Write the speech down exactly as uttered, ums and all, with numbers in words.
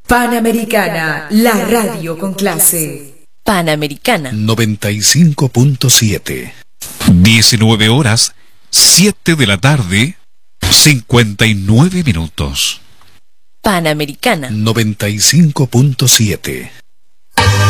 Panamericana, la radio con clase. Panamericana noventa y cinco punto siete. diecinueve horas, siete de la tarde, cincuenta y nueve minutos. Panamericana noventa y cinco punto siete.